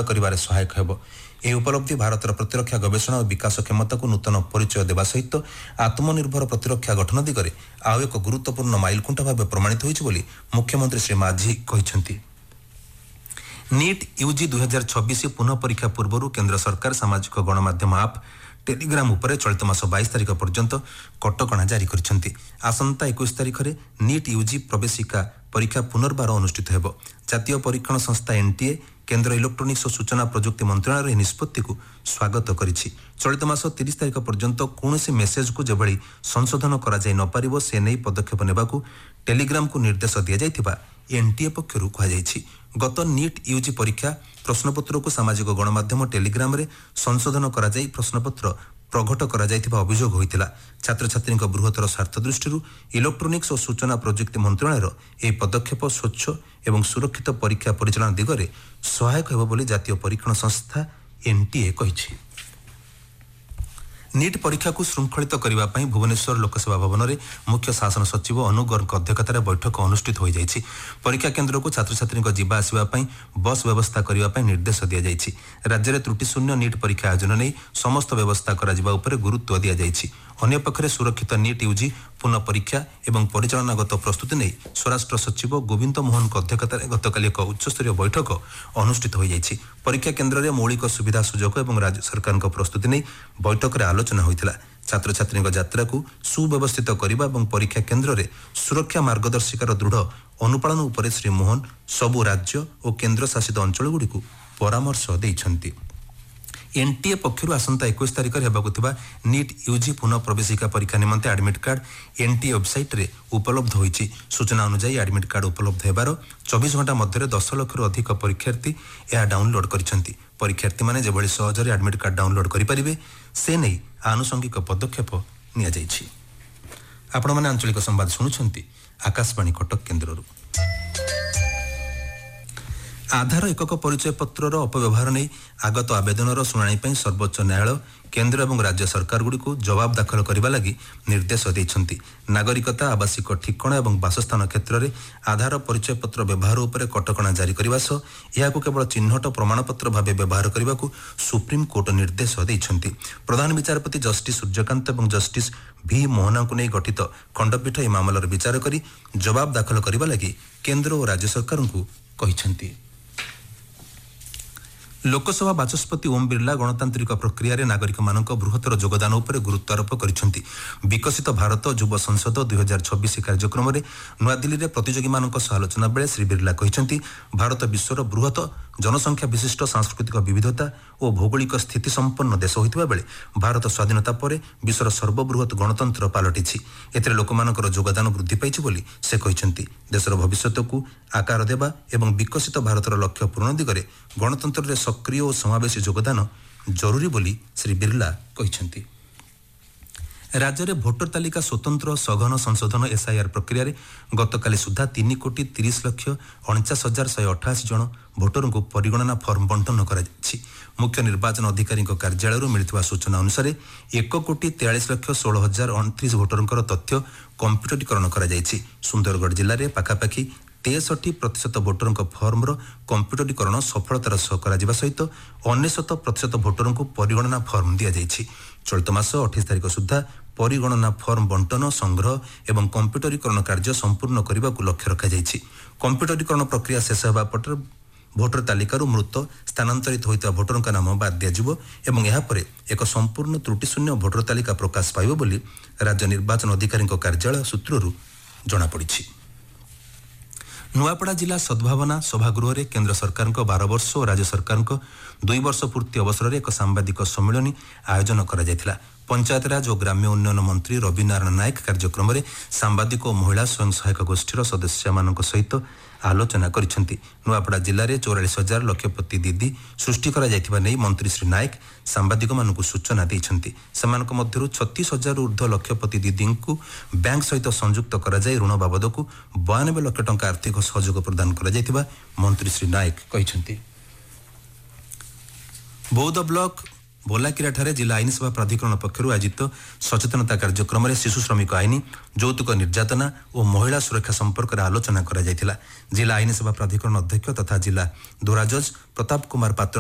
କରିବାରେ ସହାୟକ ହେବ। ଏହି ଉପଲବ୍ଧି ଭାରତର ପ୍ରତିରକ୍ଷା ଗବେଷଣା ଓ ବିକାଶ କ୍ଷମତାକୁ ନୂତନ ପରିଚୟ ଦେବା ସହିତ ଆତ୍ମନିର୍ଭର ପ୍ରତିରକ୍ଷା ଗଠନ ଦିଗରେ ଆଉ ଏକ ଗୁରୁତ୍ୱପୂର୍ଣ୍ଣ ମାଇଲଖୁଣ୍ଟ ଭାବେ ପ୍ରମାଣିତ ହୋଇଛି ବୋଲି ମୁଖ୍ୟମନ୍ତ୍ରୀ ଶ୍ରୀ ମାଝୀ କହିଛନ୍ତି। ନିଟ୍ ୟୁଜି 2026 ପୁନଃ ପରୀକ୍ଷା ପୂର୍ବରୁ କେନ୍ଦ୍ର ସରକାର ସାମାଜିକ ଗଣମାଧ୍ୟମ ଆପ୍ ଟେଲିଗ୍ରାମ ଉପରେ ଚଳିତ ମାସ 22 ତାରିଖ ପର୍ଯ୍ୟନ୍ତ କଟକଣା ଜାରି କରିଛନ୍ତି। ଆସନ୍ତା 21 ତାରିଖରେ ନିଟ୍ ୟୁଜି ପ୍ରବେଶିକା ପରୀକ୍ଷା ପୁନର୍ବାର ଅନୁଷ୍ଠିତ ହେବ। ଜାତୀୟ ପରୀକ୍ଷଣ ସଂସ୍ଥା ଏନ୍ଟିଏ କେନ୍ଦ୍ର ଇଲେକ୍ଟ୍ରୋନିକ୍ସ ଓ ସୂଚନା ପ୍ରଯୁକ୍ତି ମନ୍ତ୍ରଣାଳୟର ଏହି ନିଷ୍ପତ୍ତିକୁ ସ୍ୱାଗତ କରିଛି। ଚଳିତ ମାସ 30 ତାରିଖ ପର୍ଯ୍ୟନ୍ତ କୌଣସି ମେସେଜକୁ ଯେଭଳି ସଂଶୋଧନ କରାଯାଇ ନ ପାରିବ ସେ ନେଇ ପଦକ୍ଷେପ ନେବାକୁ ଟେଲିଗ୍ରାମକୁ ନିର୍ଦ୍ଦେଶ ଦିଆଯାଇଥିବା ଏନ୍ଟିଏ ପକ୍ଷରୁ କୁହାଯାଇଛି। ଗତ ନିଟ୍ ୟୁଜି ପରୀକ୍ଷା ପ୍ରଶ୍ନପତ୍ରକୁ ସାମାଜିକ ଗଣମାଧ୍ୟମ ଟେଲିଗ୍ରାମରେ ସଂଶୋଧନ କରାଯାଇ ପ୍ରଶ୍ନପତ୍ର ପ୍ରଘଟ କରାଯାଇଥିବା ଅଭିଯୋଗ ହୋଇଥିଲା। ଛାତ୍ରଛାତ୍ରୀଙ୍କ ବୃହତ୍ତର ସ୍ୱାର୍ଥ ଦୃଷ୍ଟିରୁ ଇଲେକ୍ଟ୍ରୋନିକ୍ସ ଓ ସୂଚନା ପ୍ରଯୁକ୍ତି ମନ୍ତ୍ରଣାଳୟର ଏହି ପଦକ୍ଷେପ ସ୍ୱଚ୍ଛ ଏବଂ ସୁରକ୍ଷିତ ପରୀକ୍ଷା ପରିଚାଳନା ଦିଗରେ ସହାୟକ ହେବ ବୋଲି ଜାତୀୟ ପରୀକ୍ଷଣ ସଂସ୍ଥା ଏନ୍ଟିଏ କହିଛି। ନିଟ୍ ପରୀକ୍ଷାକୁ ଶୃଙ୍ଖଳିତ କରିବା ପାଇଁ ଭୁବନେଶ୍ୱର ଲୋକସେବା ଭବନରେ ମୁଖ୍ୟ ଶାସନ ସଚିବ ଅନୁ ଗର୍ଗଙ୍କ ଅଧ୍ୟକ୍ଷତାରେ ବୈଠକ ଅନୁଷ୍ଠିତ ହୋଇଯାଇଛି। ପରୀକ୍ଷା କେନ୍ଦ୍ରକୁ ଛାତ୍ରଛାତ୍ରୀଙ୍କ ଯିବା ଆସିବା ପାଇଁ ବସ୍ ବ୍ୟବସ୍ଥା କରିବା ପାଇଁ ନିର୍ଦ୍ଦେଶ ଦିଆଯାଇଛି। ରାଜ୍ୟରେ ତ୍ରୁଟିଶୂନ୍ୟ ନିଟ୍ ପରୀକ୍ଷା ଆୟୋଜନ ନେଇ ସମସ୍ତ ବ୍ୟବସ୍ଥା କରାଯିବା ଉପରେ ଗୁରୁତ୍ୱ ଦିଆଯାଇଛି। ଅନ୍ୟପକ୍ଷରେ ସୁରକ୍ଷିତ ନିଟ୍ ୟୁଜି ପୁନଃ ପରୀକ୍ଷା ଏବଂ ପରିଚାଳନାଗତ ପ୍ରସ୍ତୁତି ନେଇ ସ୍ୱରାଷ୍ଟ୍ର ସଚିବ ଗୋବିନ୍ଦ ମୋହନଙ୍କ ଅଧ୍ୟକ୍ଷତାରେ ଗତକାଲି ଏକ ଉଚ୍ଚସ୍ତରୀୟ ବୈଠକ ଅନୁଷ୍ଠିତ ହୋଇଯାଇଛି। ପରୀକ୍ଷା କେନ୍ଦ୍ରରେ ମୌଳିକ ସୁବିଧା ସୁଯୋଗ ଏବଂ ରାଜ୍ୟ ସରକାରଙ୍କ ପ୍ରସ୍ତୁତି ନେଇ ବୈଠକରେ ଆଲୋଚନା ହୋଇଥିଲା। ଛାତ୍ରଛାତ୍ରୀଙ୍କ ଯାତ୍ରାକୁ ସୁବ୍ୟବସ୍ଥିତ କରିବା ଏବଂ ପରୀକ୍ଷା କେନ୍ଦ୍ରରେ ସୁରକ୍ଷା ମାର୍ଗଦର୍ଶିକାର ଦୃଢ଼ ଅନୁପାଳନ ଉପରେ ଶ୍ରୀ ମୋହନ ସବୁ ରାଜ୍ୟ ଓ କେନ୍ଦ୍ରଶାସିତ ଅଞ୍ଚଳଗୁଡ଼ିକୁ ପରାମର୍ଶ ଦେଇଛନ୍ତି। ଏନ୍ଟିଏ ପକ୍ଷରୁ ଆସନ୍ତା 21 ତାରିଖରେ ହେବାକୁ ଥିବା ନିଟ୍ ୟୁଜି ପୁନଃ ପ୍ରବେଶିକା ପରୀକ୍ଷା ନିମନ୍ତେ ଆଡମିଟ୍ କାର୍ଡ ଏନ୍ଟିଏ ୱେବସାଇଟ୍ରେ ଉପଲବ୍ଧ ହୋଇଛି। ସୂଚନା ଅନୁଯାୟୀ ଆଡମିଟ୍ କାର୍ଡ ଉପଲବ୍ଧ ହେବାର 24 ଘଣ୍ଟା ମଧ୍ୟରେ 10 ଲକ୍ଷରୁ ଅଧିକ ପରୀକ୍ଷାର୍ଥୀ ଏହା ଡାଉନଲୋଡ୍ କରିଛନ୍ତି। ପରୀକ୍ଷାର୍ଥୀମାନେ ଯେଭଳି ସହଜରେ ଆଡମିଟ୍ କାର୍ଡ ଡାଉନଲୋଡ୍ କରିପାରିବେ ସେ ନେଇ ଆନୁଷଙ୍ଗିକ ପଦକ୍ଷେପ ନିଆଯାଇଛି। ଆପଣମାନେ ଆଞ୍ଚଳିକ ସମ୍ବାଦ ଶୁଣୁଛନ୍ତି ଆକାଶବାଣୀ କଟକ କେନ୍ଦ୍ରରୁ। ଆଧାର ଏକକ ପରିଚୟ ପତ୍ରର ଅପବ୍ୟବହାର ନେଇ ଆଗତ ଆବେଦନର ଶୁଣାଣି ପାଇଁ ସର୍ବୋଚ୍ଚ ନ୍ୟାୟାଳୟ କେନ୍ଦ୍ର ଏବଂ ରାଜ୍ୟ ସରକାରଗୁଡ଼ିକୁ ଜବାବ ଦାଖଲ କରିବା ଲାଗି ନିର୍ଦ୍ଦେଶ ଦେଇଛନ୍ତି। ନାଗରିକତା, ଆବାସିକ ଠିକଣା ଏବଂ ବାସସ୍ଥାନ କ୍ଷେତ୍ରରେ ଆଧାର ପରିଚୟ ପତ୍ର ବ୍ୟବହାର ଉପରେ କଟକଣା ଜାରି କରିବା ସହ ଏହାକୁ କେବଳ ଚିହ୍ନଟ ପ୍ରମାଣପତ୍ର ଭାବେ ବ୍ୟବହାର କରିବାକୁ ସୁପ୍ରିମକୋର୍ଟ ନିର୍ଦ୍ଦେଶ ଦେଇଛନ୍ତି। ପ୍ରଧାନ ବିଚାରପତି ଜଷ୍ଟିସ୍ ସୂର୍ଯ୍ୟକାନ୍ତ ଏବଂ ଜଷ୍ଟିସ୍ ଭି ମୋହନାଙ୍କୁ ନେଇ ଗଠିତ ଖଣ୍ଡପୀଠ ଏହି ମାମଲାର ବିଚାର କରି ଜବାବ ଦାଖଲ କରିବା ଲାଗି କେନ୍ଦ୍ର ଓ ରାଜ୍ୟ ସରକାରଙ୍କୁ କହିଛନ୍ତି। ଲୋକସଭା ବାଚସ୍ପତି ଓମ୍ ବିର୍ଲା ଗଣତାନ୍ତ୍ରିକ ପ୍ରକ୍ରିୟାରେ ନାଗରିକମାନଙ୍କ ବୃହତ୍ତର ଯୋଗଦାନ ଉପରେ ଗୁରୁତ୍ୱ ଆରୋପ କରିଛନ୍ତି। ବିକଶିତ ଭାରତ ଯୁବ ସଂସଦ 2026 କାର୍ଯ୍ୟକ୍ରମରେ ନୂଆଦିଲ୍ଲୀରେ ପ୍ରତିଯୋଗୀମାନଙ୍କ ସହ ଆଲୋଚନା ବେଳେ ଶ୍ରୀ ବିର୍ଲା କହିଛନ୍ତି ଭାରତ ବିଶ୍ୱର ବୃହତ ଜନସଂଖ୍ୟା ବିଶିଷ୍ଟ ସାଂସ୍କୃତିକ ବିବିଧତା ଓ ଭୌଗୋଳିକ ସ୍ଥିତି ସମ୍ପନ୍ନ ଦେଶ ହୋଇଥିବା ବେଳେ ଭାରତ ସ୍ୱାଧୀନତା ପରେ ବିଶ୍ୱର ସର୍ବବୃହତ ଗଣତନ୍ତ୍ର ପାଲଟିଛି। ଏଥିରେ ଲୋକମାନଙ୍କର ଯୋଗଦାନ ବୃଦ୍ଧି ପାଇଛି ବୋଲି ସେ କହିଛନ୍ତି। ଦେଶର ଭବିଷ୍ୟତକୁ ଆକାର ଦେବା ଏବଂ ବିକଶିତ ଭାରତର ଲକ୍ଷ୍ୟ ପୂରଣ ଦିଗରେ ଗଣତନ୍ତ୍ରରେ ସକ୍ରିୟ ଓ ସମାବେଶୀ ଯୋଗଦାନ ଜରୁରୀ ବୋଲି ଶ୍ରୀ ବିର୍ଲା କହିଛନ୍ତି। ରାଜ୍ୟରେ ଭୋଟର ତାଲିକା ସ୍ୱତନ୍ତ୍ର ସଘନ ସଂଶୋଧନ ଏସ୍ଆଇଆର୍ ପ୍ରକ୍ରିୟାରେ ଗତକାଲି ସୁଦ୍ଧା 3,30,49,188 ଜଣ ଭୋଟରଙ୍କୁ ପରିଗଣନା ଫର୍ମ ବଣ୍ଟନ କରାଯାଇଛି। ମୁଖ୍ୟ ନିର୍ବାଚନ ଅଧିକାରୀଙ୍କ କାର୍ଯ୍ୟାଳୟରୁ ମିଳିଥିବା ସୂଚନା ଅନୁସାରେ 1,43,16,029 ଭୋଟରଙ୍କର ତଥ୍ୟ କମ୍ପ୍ୟୁଟରୀକରଣ କରାଯାଇଛି। ସୁନ୍ଦରଗଡ଼ ଜିଲ୍ଲାରେ ପାଖାପାଖି 63% ଭୋଟରଙ୍କ ଫର୍ମର କମ୍ପ୍ୟୁଟରୀକରଣ ସଫଳତାର ସହ କରାଯିବା ସହିତ 99% ଭୋଟରଙ୍କୁ ପରିଗଣନା ଫର୍ମ ଦିଆଯାଇଛି। ଚଳିତ ମାସ 28 ତାରିଖ ସୁଦ୍ଧା ପରିଗଣନା ଫର୍ମ ବଣ୍ଟନ, ସଂଗ୍ରହ ଏବଂ କମ୍ପ୍ୟୁଟରୀକରଣ କାର୍ଯ୍ୟ ସମ୍ପୂର୍ଣ୍ଣ କରିବାକୁ ଲକ୍ଷ୍ୟ ରଖାଯାଇଛି। କମ୍ପ୍ୟୁଟରୀକରଣ ପ୍ରକ୍ରିୟା ଶେଷ ହେବା ପରେ ଭୋଟର ତାଲିକାରୁ ମୃତ ସ୍ଥାନାନ୍ତରିତ ହୋଇଥିବା ଭୋଟରଙ୍କ ନାମ ବାଦ୍ ଦିଆଯିବ ଏବଂ ଏହାପରେ ଏକ ସମ୍ପୂର୍ଣ୍ଣ ତ୍ରୁଟିଶୂନ୍ୟ ଭୋଟର ତାଲିକା ପ୍ରକାଶ ପାଇବ ବୋଲି ରାଜ୍ୟ ନିର୍ବାଚନ ଅଧିକାରୀଙ୍କ କାର୍ଯ୍ୟାଳୟ ସୂତ୍ରରୁ ଜଣାପଡ଼ିଛି। ନୂଆପଡ଼ା ଜିଲ୍ଲା ସଦ୍ଭାବନା ସଭାଗୃହରେ କେନ୍ଦ୍ର ସରକାରଙ୍କ 12 ବର୍ଷ ଓ ରାଜ୍ୟ ସରକାରଙ୍କ 2 ବର୍ଷ ପୂର୍ତ୍ତି ଅବସରରେ ଏକ ସାମ୍ବାଦିକ ସମ୍ମିଳନୀ ଆୟୋଜନ କରାଯାଇଥିଲା। ପଞ୍ଚାୟତରାଜ ଓ ଗ୍ରାମ୍ୟ ଉନ୍ନୟନ ମନ୍ତ୍ରୀ ରବି ନାରାୟଣ ନାୟକ କାର୍ଯ୍ୟକ୍ରମରେ ସାମ୍ବାଦିକ ଓ ମହିଳା ସ୍ୱୟଂ ସହାୟକ ଗୋଷ୍ଠୀର ସଦସ୍ୟମାନଙ୍କ ସହିତ ଆଲୋଚନା କରିଛନ୍ତି। ନୂଆପଡ଼ା ଜିଲ୍ଲାରେ 44,000 ଲକ୍ଷପତି ଦିଦି ସୃଷ୍ଟି କରାଯାଇଥିବା ନେଇ ମନ୍ତ୍ରୀ ଶ୍ରୀ ନାୟକ ସାମ୍ବାଦିକମାନଙ୍କୁ ସୂଚନା ଦେଇଛନ୍ତି। ସେମାନଙ୍କ ମଧ୍ୟରୁ 36,000ରୁ ଉର୍ଦ୍ଧ୍ୱ ଲକ୍ଷପତି ଦିଦିଙ୍କୁ ବ୍ୟାଙ୍କ ସହିତ ସଂଯୁକ୍ତ କରାଯାଇ ଋଣ ବାବଦକୁ 92 ଲକ୍ଷ ଟଙ୍କା ଆର୍ଥିକ ସହଯୋଗ ପ୍ରଦାନ କରାଯାଇଥିବା ମନ୍ତ୍ରୀ ଶ୍ରୀ ନାୟକ କହିଛନ୍ତି। ବୌଦ୍ଧ ବ୍ଲକ ବୋଲାକିରାଠାରେ ଜିଲ୍ଲା ଆଇନ ସେବା ପ୍ରାଧିକରଣ ପକ୍ଷରୁ ଆୟୋଜିତ ସଚେତନତା କାର୍ଯ୍ୟକ୍ରମରେ ଶିଶୁ ଶ୍ରମିକ ଆଇନ, ଯୌତୁକ ନିର୍ଯାତନା ଓ ମହିଳା ସୁରକ୍ଷା ସମ୍ପର୍କରେ ଆଲୋଚନା କରାଯାଇଥିଲା। ଜିଲ୍ଲା ଆଇନ ସେବା ପ୍ରାଧିକରଣ ଅଧ୍ୟକ୍ଷ ତଥା ଜିଲ୍ଲା ଦୋରା ଜଜ୍ ପ୍ରତାପ କୁମାର ପାତ୍ର